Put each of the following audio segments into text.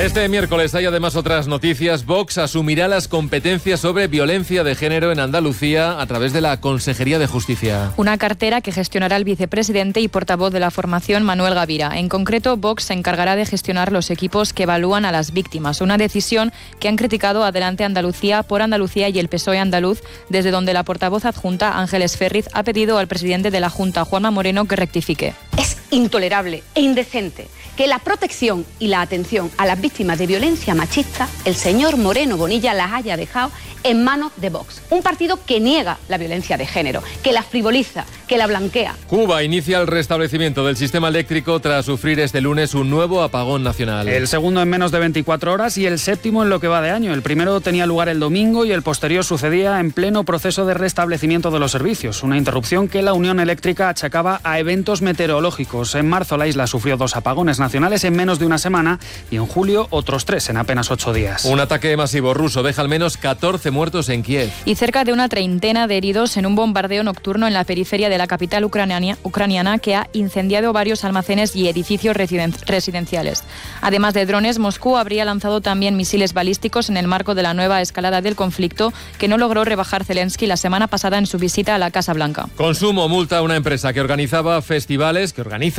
Este miércoles hay además otras noticias. Vox asumirá las competencias sobre violencia de género en Andalucía a través de la Consejería de Justicia. Una cartera que gestionará el vicepresidente y portavoz de la formación, Manuel Gavira. En concreto, Vox se encargará de gestionar los equipos que evalúan a las víctimas. Una decisión que han criticado Adelante Andalucía, Por Andalucía y el PSOE andaluz, desde donde la portavoz adjunta, Ángeles Ferriz, ha pedido al presidente de la Junta, Juanma Moreno, que rectifique. Es intolerable e indecente que la protección y la atención a las víctimas de violencia machista, el señor Moreno Bonilla las haya dejado en manos de Vox. Un partido que niega la violencia de género, que la frivoliza, que la blanquea. Cuba inicia el restablecimiento del sistema eléctrico tras sufrir este lunes un nuevo apagón nacional. El segundo en menos de 24 horas y el séptimo en lo que va de año. El primero tenía lugar el domingo y el posterior sucedía en pleno proceso de restablecimiento de los servicios. Una interrupción que la Unión Eléctrica achacaba a eventos meteorológicos. En marzo la isla sufrió 2 apagones nacionales en menos de una semana y en julio otros 3 en apenas 8 días. Un ataque masivo ruso deja al menos 14 muertos en Kiev. Y cerca de una treintena de heridos en un bombardeo nocturno en la periferia de la capital ucraniana que ha incendiado varios almacenes y edificios residenciales. Además de drones, Moscú habría lanzado también misiles balísticos en el marco de la nueva escalada del conflicto que no logró rebajar Zelensky la semana pasada en su visita a la Casa Blanca. Consumo multa a una empresa que organiza festivales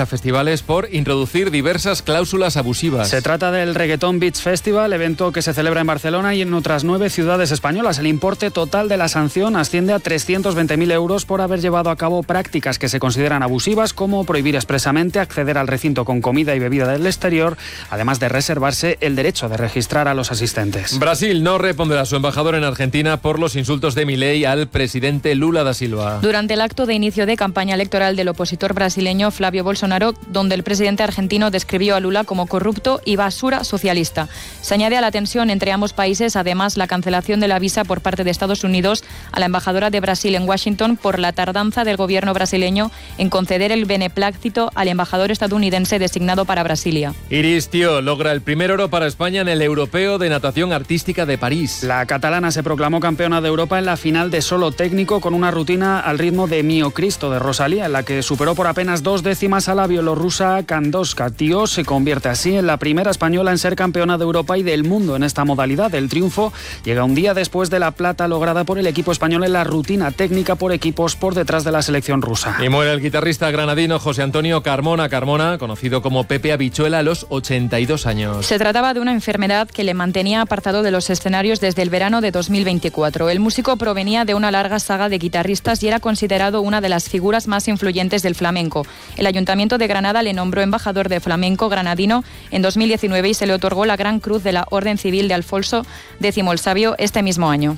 por introducir diversas cláusulas abusivas. Se trata del Reggaeton Beach Festival, evento que se celebra en Barcelona y en otras 9 ciudades españolas. El importe total de la sanción asciende a 320.000 euros por haber llevado a cabo prácticas que se consideran abusivas, como prohibir expresamente acceder al recinto con comida y bebida del exterior, además de reservarse el derecho de registrar a los asistentes. Brasil no repondrá a su embajador en Argentina por los insultos de Milei al presidente Lula da Silva. Durante el acto de inicio de campaña electoral del opositor brasileño Flávio Bolsonaro, donde el presidente argentino describió a Lula como corrupto y basura socialista. Se añade a la tensión entre ambos países, además, la cancelación de la visa por parte de Estados Unidos a la embajadora de Brasil en Washington por la tardanza del gobierno brasileño en conceder el beneplácito al embajador estadounidense designado para Brasilia. Iris Tío logra el primer oro para España en el Europeo de Natación Artística de París. La catalana se proclamó campeona de Europa en la final de solo técnico con una rutina al ritmo de Mio Cristo de Rosalía, en la que superó por apenas 2 décimas a la bielorrusa Kandoska. Tío se convierte así en la primera española en ser campeona de Europa y del mundo en esta modalidad. El triunfo llega un día después de la plata lograda por el equipo español en la rutina técnica por equipos por detrás de la selección rusa. Y muere el guitarrista granadino José Antonio Carmona, conocido como Pepe Habichuela, a los 82 años. Se trataba de una enfermedad que le mantenía apartado de los escenarios desde el verano de 2024. El músico provenía de una larga saga de guitarristas y era considerado una de las figuras más influyentes del flamenco. El Ayuntamiento de Granada le nombró embajador de flamenco granadino en 2019 y se le otorgó la Gran Cruz de la Orden Civil de Alfonso X el Sabio este mismo año.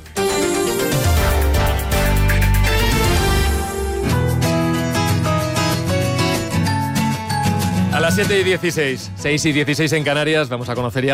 A las 7:16, 6:16 en Canarias, vamos a conocer ya